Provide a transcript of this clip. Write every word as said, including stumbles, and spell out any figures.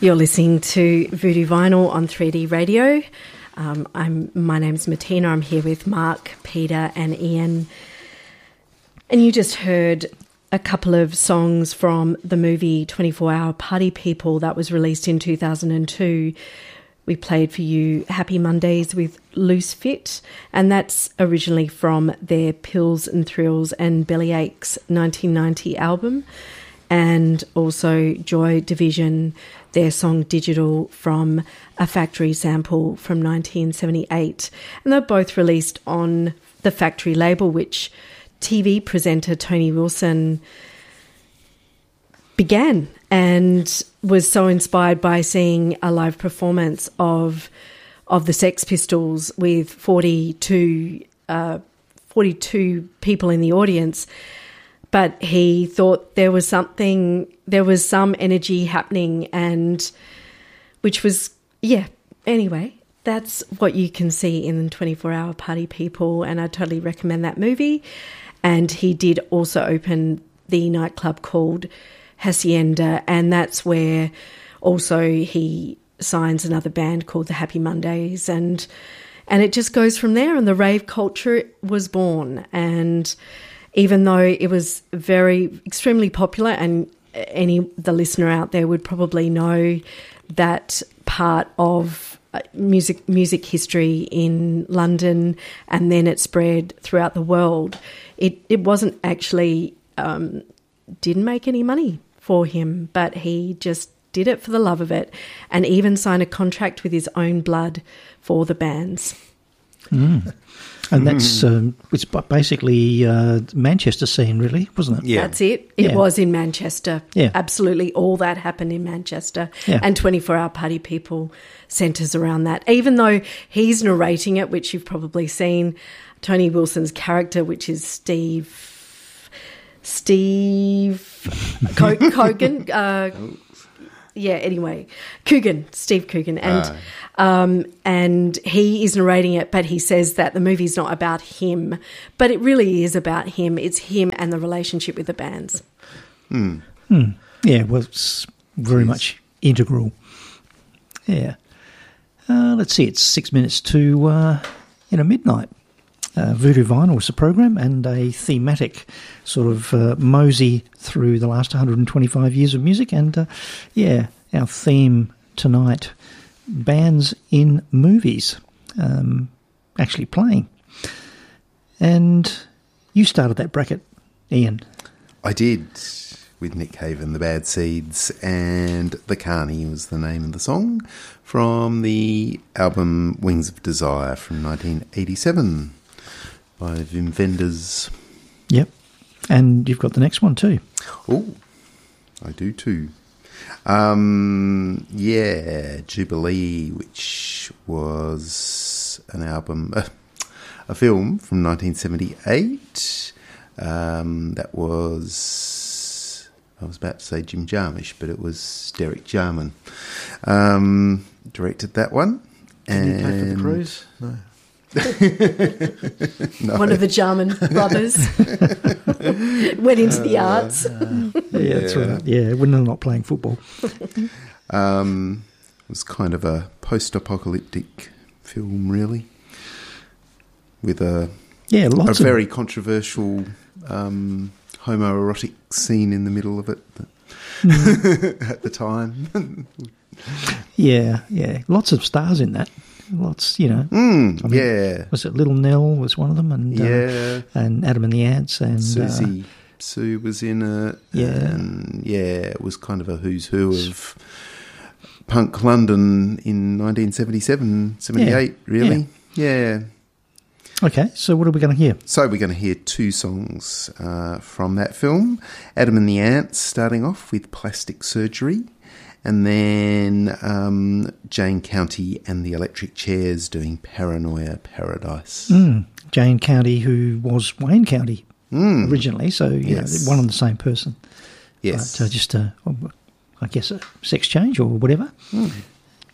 You're listening to Voodoo Vinyl on three D Radio. Um, I'm my name's Martina. I'm here with Mark, Peter, and Ian. And you just heard a couple of songs from the movie twenty-four hour Party People that was released in two thousand two. We played for you Happy Mondays with Loose Fit, and that's originally from their Pills and Thrills and Bellyaches nineteen ninety album, and also Joy Division, their song Digital from a Factory sample from nineteen seventy-eight. And they're both released on the Factory label, which T V presenter Tony Wilson began and was so inspired by seeing a live performance of of the Sex Pistols with forty-two, uh, forty-two people in the audience. But he thought there was something, there was some energy happening, and which was, yeah, anyway, that's what you can see in twenty-four hour Party People, and I totally recommend that movie. And he did also open the nightclub called Hacienda, and that's where also he signs another band called the Happy Mondays, and and it just goes from there, and the rave culture was born. And even though it was very extremely popular, and any the listener out there would probably know that part of music music history in London, and then it spread throughout the world, it it wasn't actually um, didn't make any money for him, but he just did it for the love of it, and even signed a contract with his own blood for the bands. Mm. And that's um, it's basically uh, Manchester scene, really, wasn't it? Yeah, that's it. It yeah. was in Manchester. Yeah, absolutely. All that happened in Manchester, yeah. And twenty-four hour Party People centres around that. Even though he's narrating it, which you've probably seen, Tony Wilson's character, which is Steve. Steve Co- Coogan, uh, yeah. Anyway, Coogan, Steve Coogan, and uh. um, and he is narrating it, but he says that the movie's not about him, but it really is about him. It's him and the relationship with the bands. Hmm. Hmm. Yeah, well, it's very much integral. Yeah. Uh, let's see. It's six minutes to uh, you know midnight. Uh, Voodoo Vinyl was a program and a thematic sort of uh, mosey through the last one hundred twenty-five years of music. And, uh, yeah, our theme tonight, bands in movies, um, actually playing. And you started that bracket, Ian. I did, with Nick Cave and the Bad Seeds, and The Carney was the name of the song from the album Wings of Desire from nineteen eighty-seven. By Wim Wenders. Yep. And you've got the next one too. Oh, I do too. Um, yeah, Jubilee, which was an album, uh, a film from nineteen seventy-eight. Um, that was, I was about to say Jim Jarmusch, but it was Derek Jarman. Um, directed that one. Can you pay for the cruise? No. No. One of the Jarman brothers went into the arts. Uh, yeah, that's right. Yeah, when they're not playing football. Um, it was kind of a post-apocalyptic film, really, with a yeah, lots a of very controversial um, homoerotic scene in the middle of it mm. at the time. yeah, yeah, lots of stars in that. Lots, you know. Mm, I mean, yeah. Was it Little Nell was one of them, and yeah, uh, and Adam and the Ants, and Susie uh, Sue was in it. Yeah, and yeah, it was kind of a who's who of punk London in nineteen seventy-seven, seventy-eight, yeah. Really. Yeah. yeah. Okay, so what are we going to hear? So we're going to hear two songs uh, from that film. Adam and the Ants, starting off with Plastic Surgery. And then um, Jane County and the Electric Chairs doing Paranoia Paradise. Mm, Jane County, who was Wayne County mm. originally, so you yes. know, one and the same person. Yes. But, uh, just, a, I guess, a sex change or whatever. Mm.